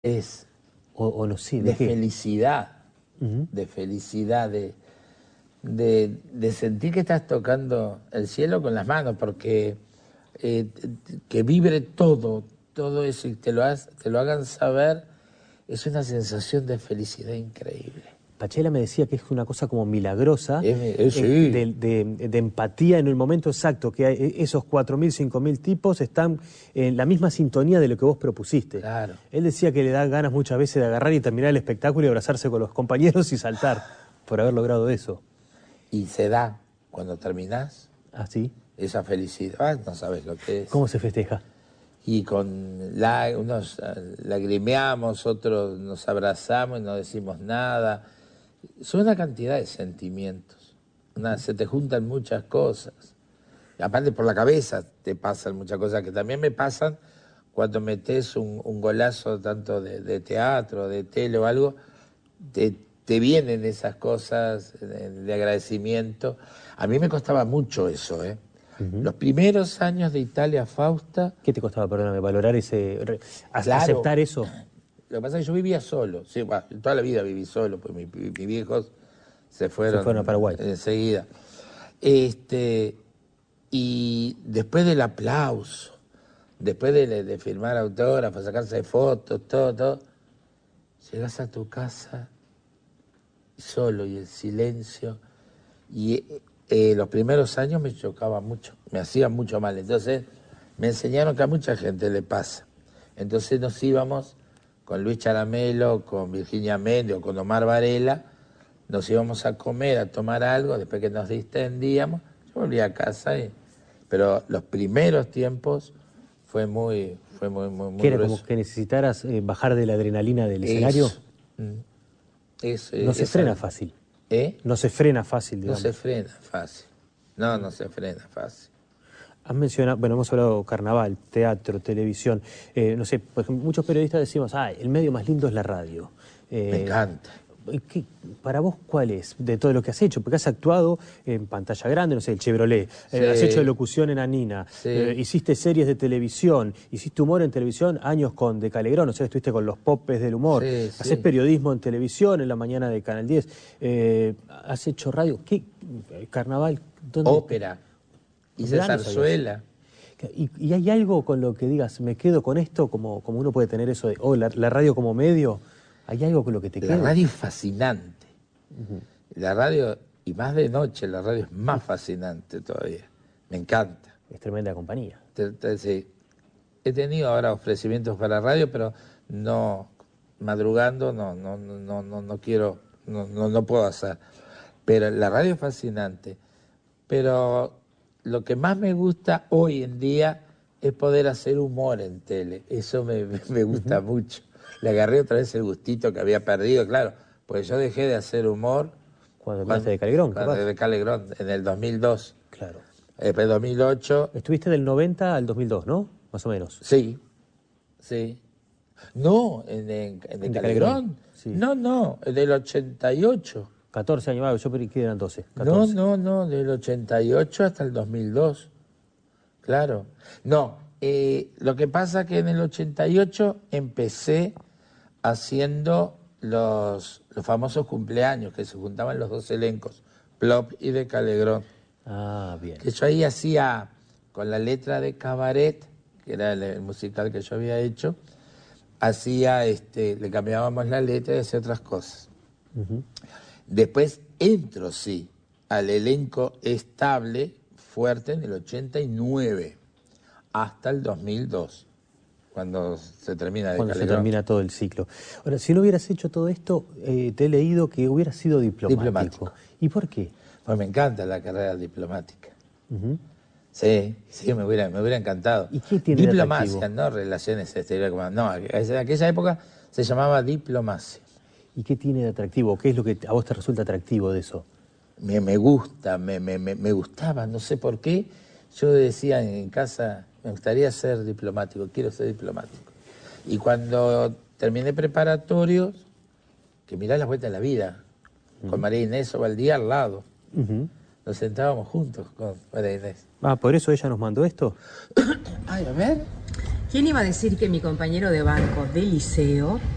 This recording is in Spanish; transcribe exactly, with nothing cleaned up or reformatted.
es o, o no sé, de ¿de qué? felicidad, Uh-huh. de felicidad, de, de, de sentir que estás tocando el cielo con las manos, porque eh, que vibre todo, todo eso y te lo, has, te lo hagan saber, es una sensación de felicidad increíble. Pachela me decía que es una cosa como milagrosa, Es, es, eh, sí. de, de, de empatía en el momento exacto, que hay, esos cuatro mil, cinco mil tipos están en la misma sintonía de lo que vos propusiste. Claro. Él decía que le da ganas muchas veces de agarrar y terminar el espectáculo y abrazarse con los compañeros y saltar por haber logrado eso. Y se da, cuando terminás, ¿Ah, sí? esa felicidad, no sabes lo que es. ¿Cómo se festeja? Y con la, unos lagrimeamos, otros nos abrazamos y no decimos nada. Son una cantidad de sentimientos. Una, se te juntan muchas cosas. Y aparte por la cabeza te pasan muchas cosas que también me pasan cuando metes un, un golazo tanto de, de teatro, de tele o algo, te, te vienen esas cosas de, de agradecimiento. A mí me costaba mucho eso, ¿eh? Uh-huh. Los primeros años de Italia Fausta... ¿Qué te costaba, perdóname, valorar ese... Re, claro, aceptar eso? Lo que pasa es que yo vivía solo, sí, bueno, toda la vida viví solo, pues mis mi, mi viejos se fueron, se fueron a Paraguay enseguida. Este, y después del aplauso, después de, de firmar autógrafos, sacarse fotos, todo, todo, llegas a tu casa solo y el silencio, y eh, los primeros años me chocaba mucho, me hacía mucho mal, entonces me enseñaron que a mucha gente le pasa. Entonces nos íbamos con Luis Charamelo, con Virginia Méndez o con Omar Varela, nos íbamos a comer, a tomar algo, después que nos distendíamos, yo volvía a casa, y, pero los primeros tiempos fue muy, fue muy, muy, muy ¿Qué era, grueso. como que necesitaras eh, bajar de la adrenalina del Eso. escenario? Eso, no se esa, frena fácil. ¿Eh? No se frena fácil, digamos. No se frena fácil. No, no se frena fácil. Has mencionado, bueno, hemos hablado carnaval, teatro, televisión. Eh, no sé, por ejemplo, muchos periodistas decimos, ah, el medio más lindo es la radio. Eh, Me encanta. ¿qué, para vos, cuál es de todo lo que has hecho? Porque has actuado en pantalla grande, no sé, el Chevrolet, sí. eh, has hecho de locución en Anina, sí. eh, hiciste series de televisión, hiciste humor en televisión años con De Calegrón, o sea, estuviste con los popes del humor, sí, haces sí. periodismo en televisión en la mañana de Canal diez, eh, has hecho radio, ¿qué? ¿Carnaval? ¿Dónde? Ópera, hice zarzuela. ¿Y, ¿Y hay algo con lo que digas, me quedo con esto, como, como uno puede tener eso de, oh, la, la radio como medio? ¿Hay algo con lo que te queda? La radio es fascinante. Uh-huh. La radio, y más de noche, la radio es más fascinante todavía. Me encanta. Es tremenda compañía. Te, te, sí. He tenido ahora ofrecimientos para la radio, pero no, madrugando no, no, no, no, no quiero, no, no, no puedo hacer. Pero la radio es fascinante. Pero lo que más me gusta hoy en día es poder hacer humor en tele. Eso me, me gusta uh-huh. mucho. Le agarré otra vez el gustito que había perdido, claro, porque yo dejé de hacer humor... ¿Cuándo hablaste de Calegrón? Cuando de Calegrón, en el dos mil dos. Claro. Después del dos mil ocho... Estuviste del noventa al dos mil dos, ¿no? Más o menos. Sí, sí. No, en, en, en el Calegrón. Calegrón. Sí. No, no, del ochenta y ocho. catorce años, yo creí que eran doce. catorce. No, no, no, del ochenta y ocho hasta el dos mil dos. Claro. No, eh, lo que pasa es que en el ochenta y ocho empecé haciendo los, los famosos cumpleaños, que se juntaban los dos elencos, Plop y de Calegrón. Ah, bien. Que yo ahí hacía, con la letra de Cabaret, que era el, el musical que yo había hecho, hacía, este, le cambiábamos la letra y hacía otras cosas. Uh-huh. Después entro, sí, al elenco estable, fuerte, en el ochenta y nueve, hasta el dos mil dos. Cuando se termina de Cuando Calegrón. se termina todo el ciclo. Ahora, si no hubieras hecho todo esto, eh, te he leído que hubieras sido diplomático. Diplomático. ¿Y por qué? Pues me encanta la carrera diplomática. Uh-huh. Sí, sí, me hubiera, me hubiera encantado. ¿Y qué tiene Diplomacia, no relaciones exteriores. No, en aquella época se llamaba diplomacia. ¿Y qué tiene de atractivo? ¿Qué es lo que a vos te resulta atractivo de eso? Me, me gusta, me, me, me gustaba, no sé por qué. Yo decía en casa... Me gustaría ser diplomático, quiero ser diplomático. Y cuando terminé preparatorios, que mirá las vueltas de la vida, uh-huh. con María Inés Ovaldía al lado. Uh-huh. Nos sentábamos juntos con María Inés. Ah, ¿por eso ella nos mandó esto? Ay, a ver. ¿Quién iba a decir que mi compañero de banco de liceo